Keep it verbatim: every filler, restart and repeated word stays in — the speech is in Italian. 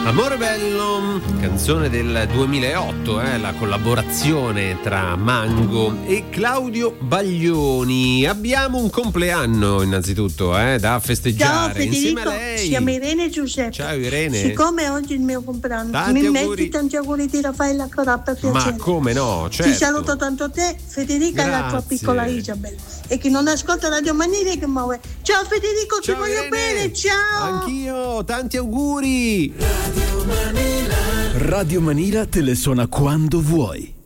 Amore bello, canzone del duemilaotto, eh, la collaborazione tra Mango e Claudio Baglioni. Abbiamo un compleanno innanzitutto, eh, da festeggiare. Ciao Federico, insieme a lei. siamo Irene e Giuseppe. Ciao Irene. Siccome oggi è il mio compleanno, Tanti mi auguri. metti tanti auguri di Raffaella Corà, per piacere. Ma come no, certo. Ti saluto tanto a te, Federica, e la tua Grazie. piccola Isabel. E chi non ascolta Radio Manila che muove. Ciao Federico, Ciao, ti voglio Irene. bene, ciao. Anch'io, tanti auguri. Radio Manila te le suona quando vuoi.